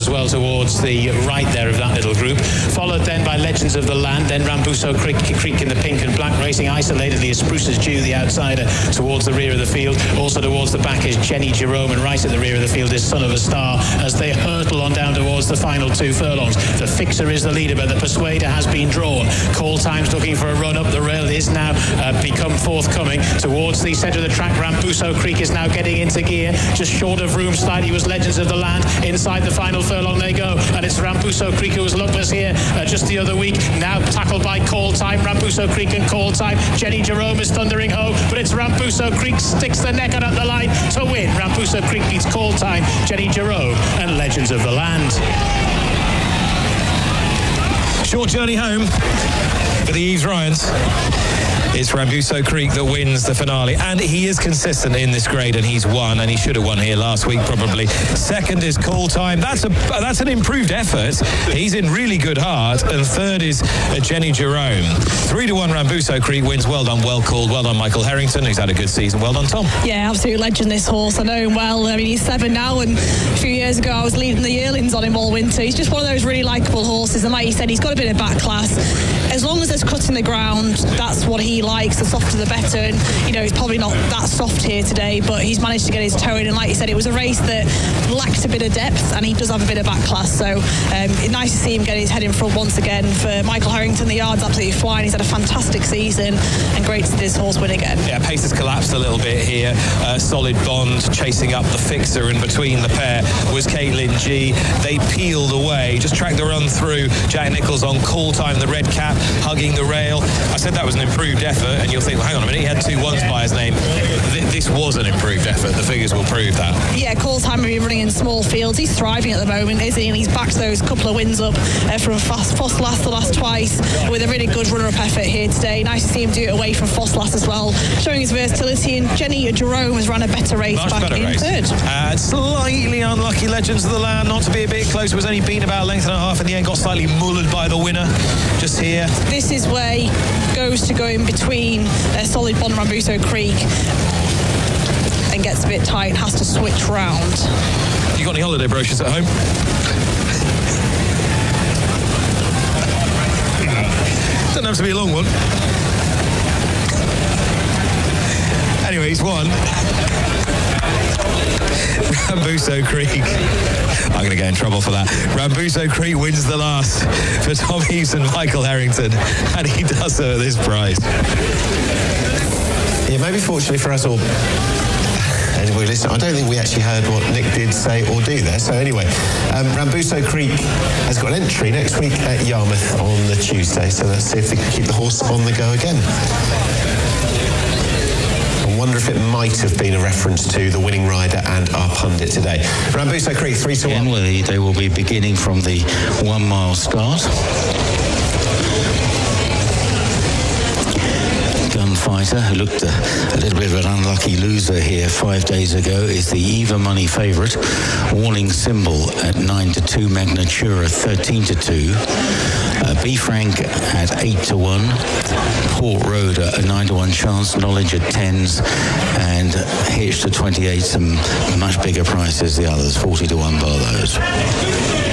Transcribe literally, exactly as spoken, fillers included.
as well towards the right there of that little group. Followed then by Legends of the Land, then Rambuso Creek, Creek in the pink and black, racing isolatedly as Spruce's Dew, the outsider, towards the rear of the field. Also towards the back is Jenny Jerome, and right at the rear of the field is Son of a Star as they hurtle on down towards the final two furlongs. The Fixer is the leader, but the Persuader has been drawn. Call Time's looking for a run up the rail, is now uh, become forthcoming towards the centre of the track. Rambuso Creek is now getting into gear, just short of room slightly was Legends of the Land. Inside the final furlong they go, and it's Rambuso Creek who was luckless here uh, just the other week, now tackled by Call Time. Rambuso Creek and Call Time. Jenny Jerome is thundering home, but it's Rambuso Creek sticks the neck out at the line to win. Rambuso Creek beats Call Time, Jenny Jerome and Legends of the Land. Short journey home for the Yves Ryans. It's Rambuso Creek that wins the finale, and he is consistent in this grade, and he's won, and he should have won here last week probably. Second is Call Time. That's a that's an improved effort. He's in really good heart, and third is Jenny Jerome. Three to one Rambuso Creek wins. Well done, well called. Well done, Michael Harrington, who's had a good season. Well done, Tom. Yeah, absolute legend, this horse. I know him well. I mean, he's seven now, and a few years ago I was leading the yearlings on him all winter. He's just one of those really likeable horses, and like you said, he's got a bit of back class. As long as there's cut in the ground, that's what he likes. The softer the better, and you know, he's probably not that soft here today, but he's managed to get his toe in, and like you said, it was a race that lacked a bit of depth, and he does have a bit of back class, so um, it's nice to see him get his head in front once again. For Michael Harrington, the yard's absolutely flying. He's had a fantastic season, and great to see this horse win again. Yeah, pace has collapsed a little bit here. Uh, Solid Bond chasing up the Fixer, and between the pair was Caitlin G. They peeled away, just tracked the run through. Jack Nicholls on Call Time, the red cap, hugging the rail. I said that was an improved effort, and you'll think, well, hang on a minute, he had two ones by his name. This was an improved effort. The figures will prove that. Yeah, Call Time will be running in small fields. He's thriving at the moment, isn't he? And he's backed those couple of wins up uh, from Fosslas the last twice with a really good runner-up effort here today. Nice to see him do it away from Fosslas as well, showing his versatility. And Jenny Jerome has run a better race Much back better in race. third. Uh, slightly unlucky Legends of the Land, not to be a bit close, was only beaten about a length and a half in the end, got slightly mullered by the winner just here. This is where he goes to go in between uh, Solid Bond and Rambuso Creek and gets a bit tight and has to switch round. You got any holiday brochures at home? Doesn't have to be a long one. Anyway, he's won. Rambuso Creek. I'm going to get in trouble for that. Rambuso Creek wins the last for Tom Heath and Michael Harrington, and he does so at this price. Yeah, maybe fortunately for us all, anyway, listen, I don't think we actually heard what Nick did say or do there. So anyway, um, Rambuso Creek has got an entry next week at Yarmouth on the Tuesday. So let's see if they can keep the horse on the go again. I wonder if it might have been a reference to the winning rider and our pundit today. Rambuso Creek, three to one. Well, they will be beginning from the one mile start. Gunfighter, who looked a, a little bit of an unlucky loser here five days ago, is the Eva Money favourite. Warning Symbol at nine to two, Magnatura thirteen to two, uh, B Frank at eight to one, Port Road at a nine to one chance, Knowledge at tens, and Hitch to twenty-eight, some much bigger prices the others, forty to one bar those.